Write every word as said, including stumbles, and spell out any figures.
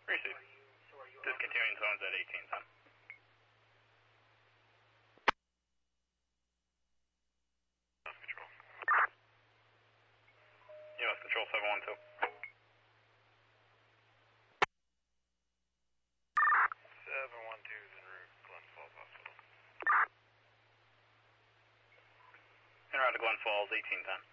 Receive. Discontinuing zones at eighteen ten. Control. U S Control seven one two. seven one two is en route, Glen Falls Hospital. En route to Glen Falls, eighteen ten.